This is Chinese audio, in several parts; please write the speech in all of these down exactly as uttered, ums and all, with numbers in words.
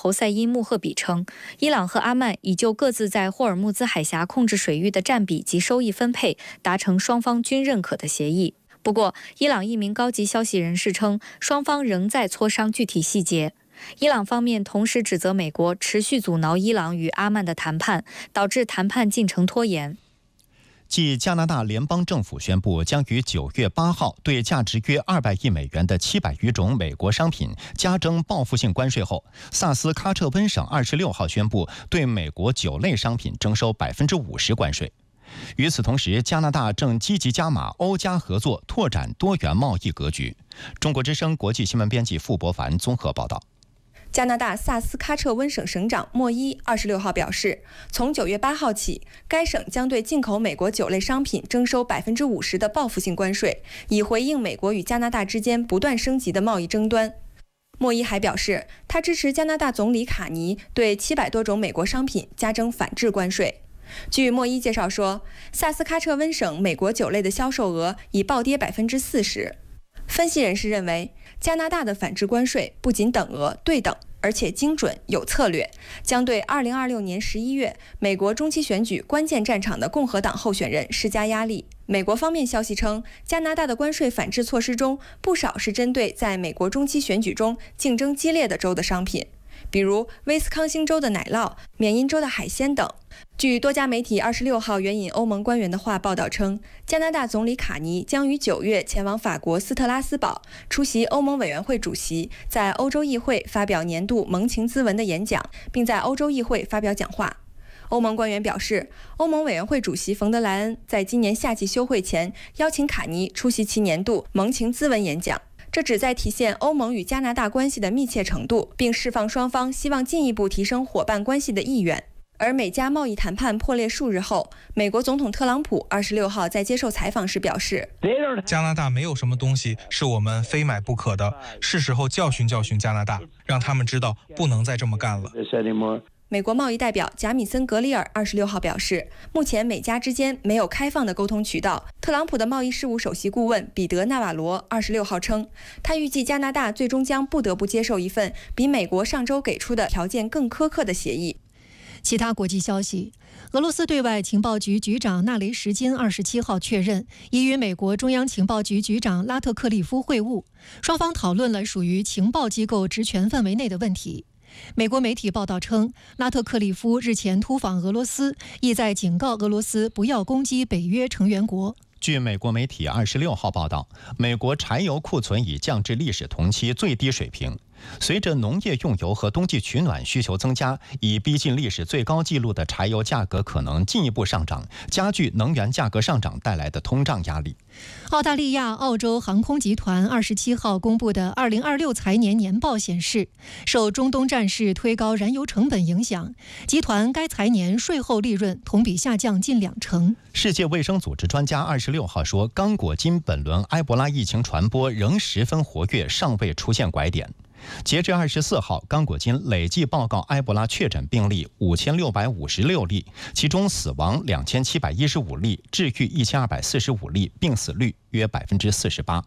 侯赛因穆赫比称，伊朗和阿曼已就各自在霍尔木兹海峡控制水域的占比及收益分配达成双方均认可的协议。不过，伊朗一名高级消息人士称，双方仍在磋商具体细节。伊朗方面同时指责美国持续阻挠伊朗与阿曼的谈判，导致谈判进程拖延。 继加拿大联邦政府宣布将于九月八号对价值约二百亿美元的七百余种美国商品加征报复性关税后，萨斯喀彻温省二十六号宣布对美国酒类商品征收百分之五十关税。与此同时，加拿大正积极加码欧加合作，拓展多元贸易格局。中国之声国际新闻编辑傅博凡综合报道。 加拿大萨斯喀彻温省省长莫伊二十六号表示，从九月八号起，该省将对进口美国酒类商品征收百分之五十的报复性关税，以回应美国与加拿大之间不断升级的贸易争端。莫伊还表示，他支持加拿大总理卡尼对七百多种美国商品加征反制关税。据莫伊介绍说，萨斯喀彻温省美国酒类的销售额已暴跌百分之四十。分析人士认为，加拿大的反制关税不仅等额对等，而且精准有策略，将对二零二六年十一月美国中期选举关键战场的共和党候选人施加压力。美国方面消息称，加拿大的关税反制措施中不少是针对在美国中期选举中竞争激烈的州的商品，比如威斯康星州的奶酪、缅因州的海鲜等。据多家媒体二十六号援引欧盟官员的话报道称，加拿大总理卡尼将于九月前往法国斯特拉斯堡出席欧盟委员会主席在欧洲议会发表年度盟情咨文的演讲，并在欧洲议会发表讲话。欧盟官员表示，欧盟委员会主席冯德莱恩在今年夏季休会前邀请卡尼出席其年度盟情咨文演讲，这旨在体现欧盟与加拿大关系的密切程度，并释放双方希望进一步提升伙伴关系的意愿。而美加贸易谈判破裂数日后，美国总统特朗普二十六号在接受采访时表示， 加拿大没有什么东西是我们非买不可的，是时候教训教训加拿大，让他们知道不能再这么干了。 美国贸易代表贾米森·格里尔二十六号表示，目前美加之间没有开放的沟通渠道。特朗普的贸易事务首席顾问彼得·纳瓦罗二十六号称，他预计加拿大最终将不得不接受一份比美国上周给出的条件更苛刻的协议。 其他国际消息，俄罗斯对外情报局局长纳雷什金二十七号确认，已与美国中央情报局局长拉特克利夫会晤，双方讨论了属于情报机构职权范围内的问题。美国媒体报道称，拉特克利夫日前突访俄罗斯，意在警告俄罗斯不要攻击北约成员国。 据美国媒体二十六号报道，美国柴油库存已降至历史同期最低水平。随着农业用油和冬季取暖需求增加，已逼近历史最高纪录的柴油价格可能进一步上涨，加剧能源价格上涨带来的通胀压力。 澳大利亚澳洲航空集团二十七号公布的二零二六财年年报显示，受中东战事推高燃油成本影响，集团该财年税后利润同比下降近两成。 世界卫生组织专家二十六号说，刚果金本轮埃博拉疫情传播仍十分活跃，尚未出现拐点。截至二十四号，刚果金累计报告埃博拉确诊病例五千六百五十六例，其中死亡两千七百一十五例，治愈一千二百四十五例，病死率约百分之四十八。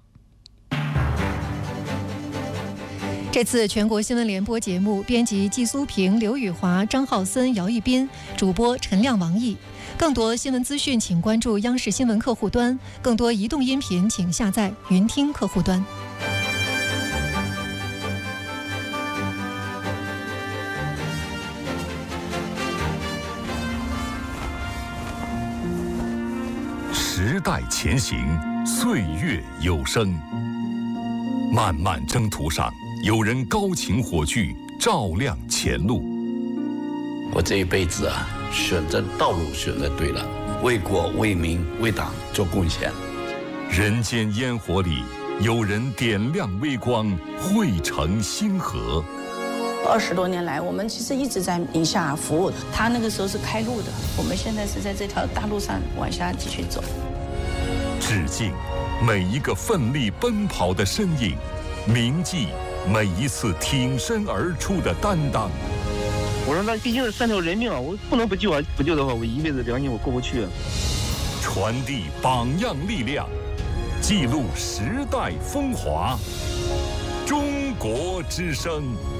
这次全国新闻联播节目，编辑季苏平、刘宇华、张浩森、姚一斌，主播陈亮、王毅。更多新闻资讯，请关注央视新闻客户端；更多移动音频，请下载云听客户端。 时代前行，岁月有声。漫漫征途上，有人高擎火炬，照亮前路。 我这一辈子啊，选择道路选择对了，为国为民为党做贡献。 人间烟火里，有人点亮微光，汇成星河。 二十多年来，我们其实一直在宁夏服务的。他那个时候是开路的，我们现在是在这条大路上往下继续走。 致敬每一个奋力奔跑的身影，铭记每一次挺身而出的担当。 我说那毕竟是三条人命啊，我不能不救啊！不救的话，我一辈子良心我过不去。 传递榜样力量，记录时代风华。中国之声。